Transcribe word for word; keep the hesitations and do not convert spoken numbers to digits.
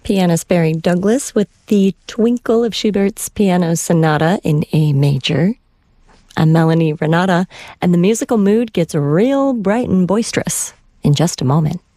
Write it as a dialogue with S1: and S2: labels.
S1: Pianist Barry Douglas with the Twinkle of Schubert's Piano Sonata in A major. I'm Melanie Renata, and the musical mood gets real bright and boisterous in just a moment.